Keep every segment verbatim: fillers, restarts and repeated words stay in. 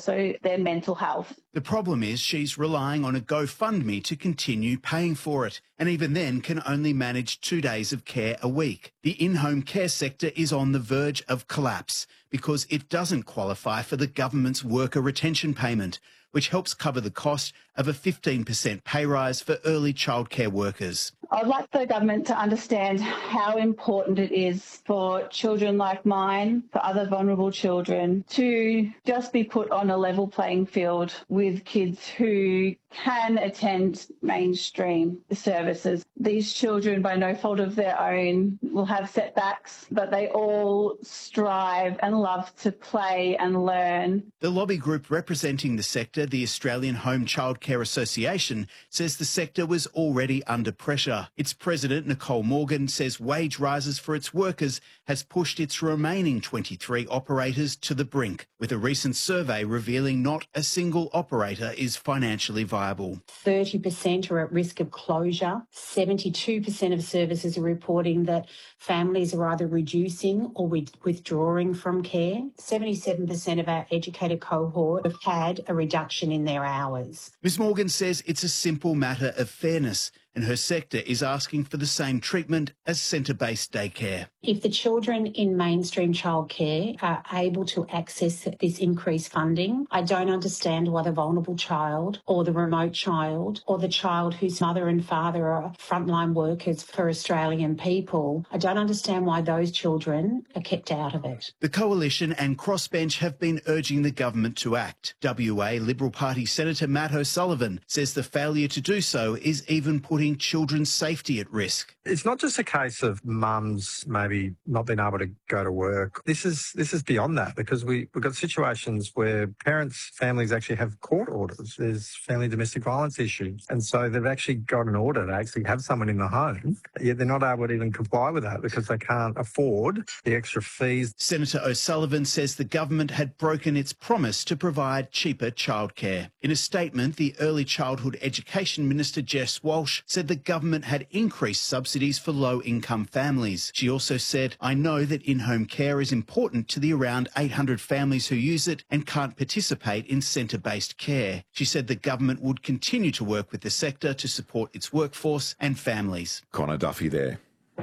also their mental health. The problem is she's relying on a GoFundMe to continue paying for it, and even then can only manage two days of care a week. The in-home care sector is on the verge of collapse because it doesn't qualify for the government's worker retention payment, which helps cover the cost of a fifteen percent pay rise for early childcare workers. I'd like the government to understand how important it is for children like mine, for other vulnerable children, to just be put on a level playing field with kids who can attend mainstream services. These children, by no fault of their own, will have setbacks, but they all strive and love to play and learn. The lobby group representing the sector, the Australian Home Childcare Association, says the sector was already under pressure. Its president, Nicole Morgan, says wage rises for its workers has pushed its remaining twenty-three operators to the brink, with a recent survey revealing not a single operator is financially viable. thirty percent are at risk of closure. seventy-two percent of services are reporting that families are either reducing or withdrawing from care. seventy-seven percent of our educator cohort have had a reduction in their hours. Miz Morgan says it's a simple matter of fairness, and her sector is asking for the same treatment as centre-based daycare. If the children in mainstream childcare are able to access this increased funding, I don't understand why the vulnerable child or the remote child or the child whose mother and father are frontline workers for Australian people, I don't understand why those children are kept out of it. The Coalition and Crossbench have been urging the government to act. W A Liberal Party Senator Matt O'Sullivan says the failure to do so is even putting children's safety at risk. It's not just a case of mums maybe not being able to go to work. This is this is beyond that, because we, we've got situations where parents, families actually have court orders. There's family domestic violence issues. And so they've actually got an order to actually have someone in the home, yet they're not able to even comply with that because they can't afford the extra fees. Senator O'Sullivan says the government had broken its promise to provide cheaper childcare. In a statement, the Early Childhood Education Minister Jess Walsh said the government had increased subsidies for low-income families. She also said, "I know that in-home care is important to the around eight hundred families who use it and can't participate in centre-based care." She said the government would continue to work with the sector to support its workforce and families. Connor Duffy there.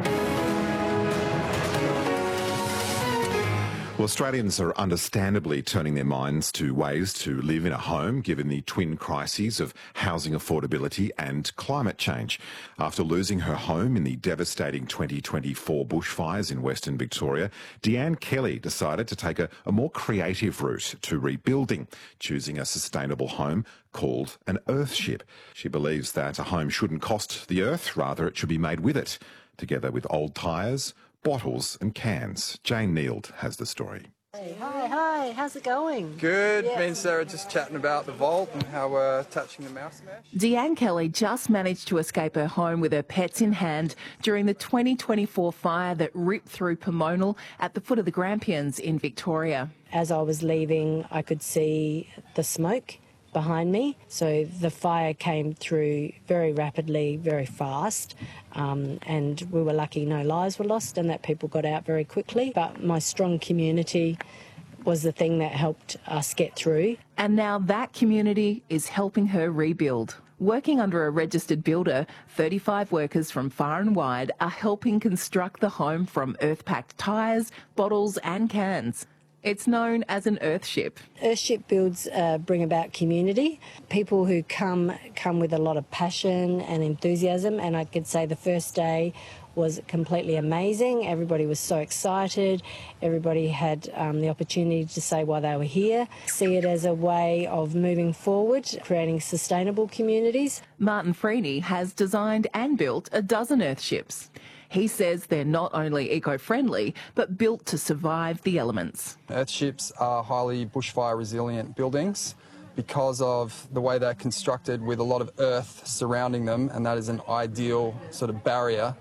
Well, Australians are understandably turning their minds to ways to live in a home, given the twin crises of housing affordability and climate change. After losing her home in the devastating twenty twenty-four bushfires in Western Victoria, Deanne Kelly decided to take a, a more creative route to rebuilding, choosing a sustainable home called an earthship. She believes that a home shouldn't cost the earth, rather it should be made with it, together with old tyres, bottles and cans. Jane Neild has the story. Hey, hi, hi, how's it going? Good. Yeah. Me and Sarah just chatting about the vault and how we're touching the mouse mesh. Deanne Kelly just managed to escape her home with her pets in hand during the twenty twenty-four fire that ripped through Pomonal at the foot of the Grampians in Victoria. As I was leaving, I could see the smoke behind me. So the fire came through very rapidly, very fast, um, and we were lucky no lives were lost and that people got out very quickly. But my strong community was the thing that helped us get through. And now that community is helping her rebuild. Working under a registered builder, thirty-five workers from far and wide are helping construct the home from earth-packed tyres, bottles and cans. It's known as an earthship. Earthship builds uh, bring about community. People who come come with a lot of passion and enthusiasm, and I could say the first day was completely amazing. Everybody was so excited. Everybody had um, the opportunity to say why they were here. See it as a way of moving forward, creating sustainable communities. Martin Freeney has designed and built a dozen earthships. He says they're not only eco-friendly, but built to survive the elements. Earthships are highly bushfire resilient buildings because of the way they're constructed with a lot of earth surrounding them, and that is an ideal sort of barrier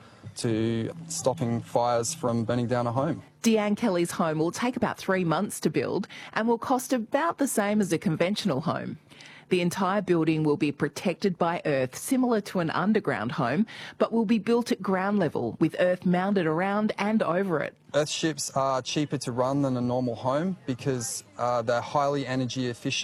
to stopping fires from burning down a home. Deanne Kelly's home will take about three months to build and will cost about the same as a conventional home. The entire building will be protected by earth, similar to an underground home, but will be built at ground level with earth mounted around and over it. Earthships are cheaper to run than a normal home because uh, they're highly energy efficient.